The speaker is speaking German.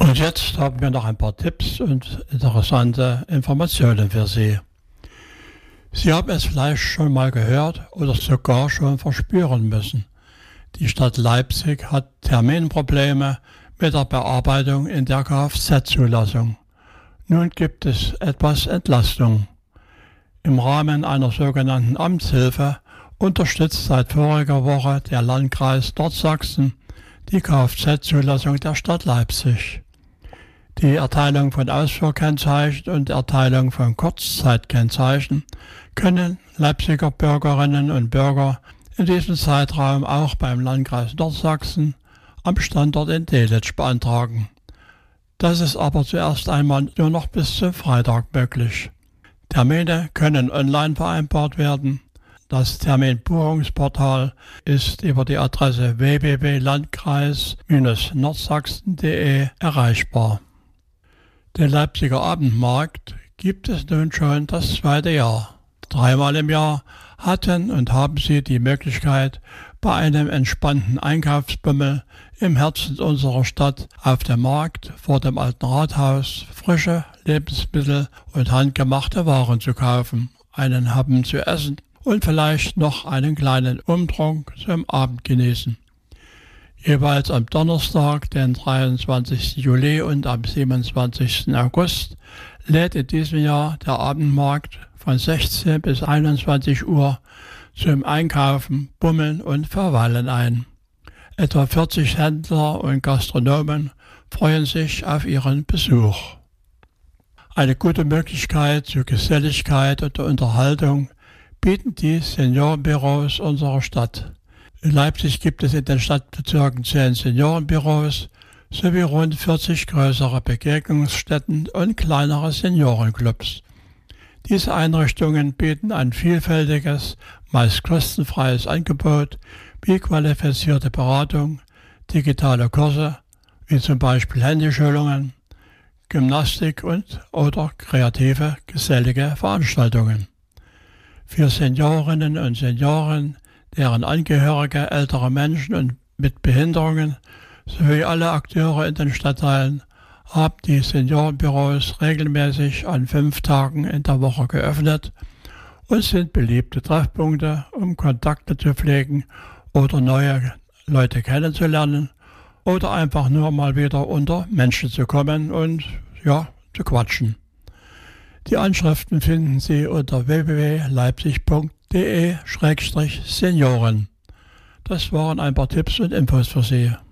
Und jetzt haben wir noch ein paar Tipps und interessante Informationen für Sie. Sie haben es vielleicht schon mal gehört oder sogar schon verspüren müssen. Die Stadt Leipzig hat Terminprobleme mit der Bearbeitung in der Kfz-Zulassung. Nun gibt es etwas Entlastung. Im Rahmen einer sogenannten Amtshilfe unterstützt seit voriger Woche der Landkreis Nordsachsen die Kfz-Zulassung der Stadt Leipzig. Die Erteilung von Ausfuhrkennzeichen und Erteilung von Kurzzeitkennzeichen können Leipziger Bürgerinnen und Bürger in diesem Zeitraum auch beim Landkreis Nordsachsen am Standort in Delitzsch beantragen. Das ist aber zuerst einmal nur noch bis zum Freitag möglich. Termine können online vereinbart werden. Das Terminbuchungsportal ist über die Adresse www.landkreis-nordsachsen.de erreichbar. Den Leipziger Abendmarkt gibt es nun schon das 2. Jahr. 3-mal im Jahr hatten und haben Sie die Möglichkeit, bei einem entspannten Einkaufsbummel im Herzen unserer Stadt auf dem Markt vor dem alten Rathaus frische Lebensmittel und handgemachte Waren zu kaufen, einen Happen zu essen und vielleicht noch einen kleinen Umtrunk zum Abend genießen. Jeweils am Donnerstag, den 23. Juli und am 27. August lädt in diesem Jahr der Abendmarkt von 16 bis 21 Uhr zum Einkaufen, Bummeln und Verweilen ein. Etwa 40 Händler und Gastronomen freuen sich auf Ihren Besuch. Eine gute Möglichkeit zur Geselligkeit und Unterhaltung bieten die Seniorenbüros unserer Stadt. In Leipzig gibt es in den Stadtbezirken 10 Seniorenbüros sowie rund 40 größere Begegnungsstätten und kleinere Seniorenclubs. Diese Einrichtungen bieten ein vielfältiges, meist kostenfreies Angebot wie qualifizierte Beratung, digitale Kurse wie zum Beispiel Handyschulungen, Gymnastik oder kreative, gesellige Veranstaltungen. Für Seniorinnen und Senioren, deren Angehörige ältere Menschen und mit Behinderungen sowie alle Akteure in den Stadtteilen haben die Seniorenbüros regelmäßig an 5 Tagen in der Woche geöffnet und sind beliebte Treffpunkte, um Kontakte zu pflegen oder neue Leute kennenzulernen oder einfach nur mal wieder unter Menschen zu kommen und zu quatschen. Die Anschriften finden Sie unter www.leipzig.de/Senioren. Das waren ein paar Tipps und Infos für Sie.